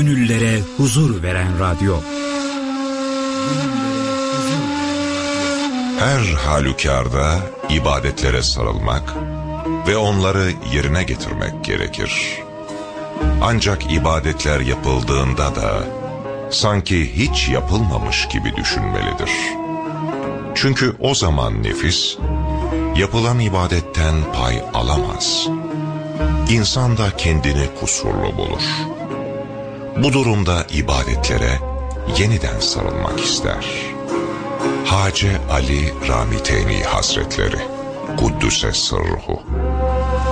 gönüllere huzur veren radyo. Her halükarda ibadetlere sarılmak ve onları yerine getirmek gerekir. Ancak ibadetler yapıldığında da sanki hiç yapılmamış gibi düşünmelidir. Çünkü o zaman nefis yapılan ibadetten pay alamaz. İnsan da kendini kusurlu bulur. Bu durumda ibadetlere yeniden sarılmak ister. Hacı Ali Ramiteyni Hazretleri Kuddüse Sırruhu